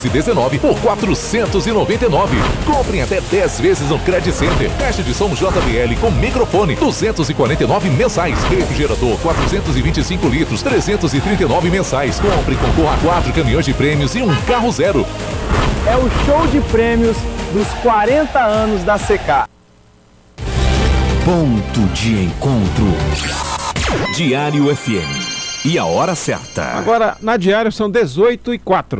19 por 499. Comprem até 10 vezes no Credit Center. Caixa de som JBL com microfone, 249 mensais. Refrigerador, 425 litros, 339 mensais. Compre e concorra a 4 caminhões de prêmios e um carro zero. É o show de prêmios dos 40 anos da CK. Ponto de encontro. Diário FM. E a hora certa. Agora, na Diário, são 18h04.